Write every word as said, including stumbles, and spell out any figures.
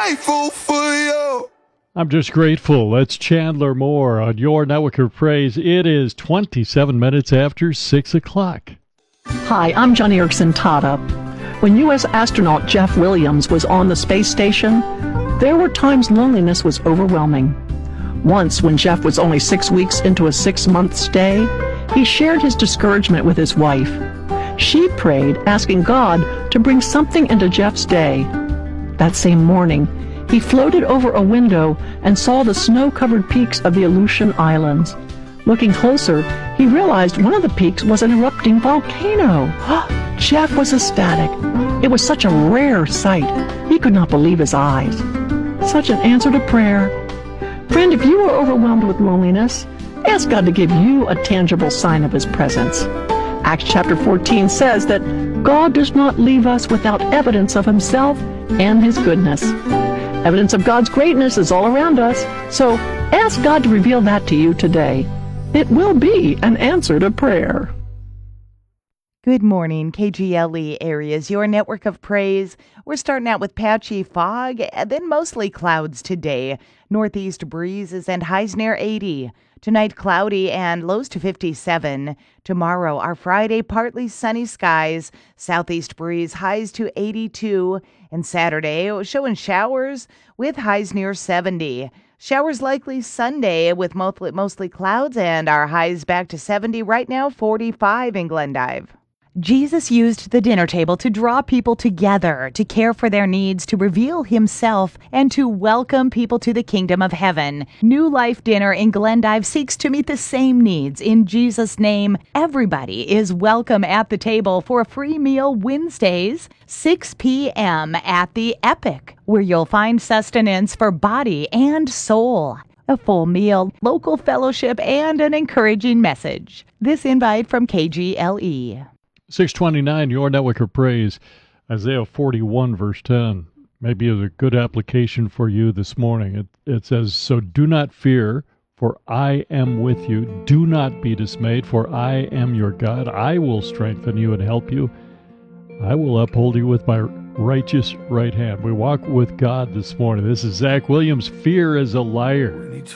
grateful for you. I'm just grateful. That's Chandler Moore on your Network of Praise. It is twenty-seven minutes after six o'clock. Hi, I'm Johnny Erickson Tata. When U S astronaut Jeff Williams was on the space station, there were times loneliness was overwhelming. Once, when Jeff was only six weeks into a six-month stay, he shared his discouragement with his wife. She prayed, asking God to bring something into Jeff's day. That same morning, he floated over a window and saw the snow-covered peaks of the Aleutian Islands. Looking closer, he realized one of the peaks was an erupting volcano. Jeff was ecstatic. It was such a rare sight. He could not believe his eyes. Such an answer to prayer. Friend, if you are overwhelmed with loneliness, ask God to give you a tangible sign of his presence. Acts chapter fourteen says that God does not leave us without evidence of himself and his goodness. Evidence of God's greatness is all around us, so ask God to reveal that to you today. It will be an answer to prayer. Good morning, K G L E areas, your network of praise. We're starting out with patchy fog, and then mostly clouds today. Northeast breezes and highs near eighty. Tonight, cloudy and lows to fifty-seven. Tomorrow, our Friday, partly sunny skies. Southeast breeze, highs to eighty-two. And Saturday, showing showers with highs near seventy. Showers likely Sunday with mostly, mostly clouds, and our highs back to seventy. Right now, forty-five in Glendive. Jesus used the dinner table to draw people together, to care for their needs, to reveal himself, and to welcome people to the kingdom of heaven. New Life Dinner in Glendive seeks to meet the same needs. In Jesus' name, everybody is welcome at the table for a free meal Wednesdays, six p.m. at the Epic, where you'll find sustenance for body and soul. A full meal, local fellowship, and an encouraging message. This invite from K G L E. six twenty-nine, your Network of Praise. Isaiah forty-one, verse ten, maybe is a good application for you this morning. It, it says, "So do not fear, for I am with you. Do not be dismayed, for I am your God. I will strengthen you and help you. I will uphold you with my righteous right hand." We walk with God this morning. This is Zach Williams, "Fear is a Liar."